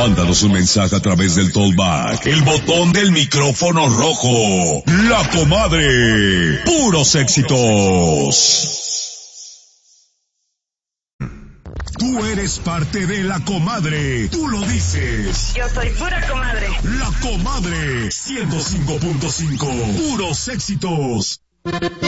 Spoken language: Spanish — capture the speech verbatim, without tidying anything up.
Mándanos un mensaje a través del Tollback, el botón del micrófono rojo. La Comadre. Puros éxitos. Tú eres parte de La Comadre. Tú lo dices. Yo soy pura comadre. La Comadre. ciento cinco punto cinco. Puros éxitos.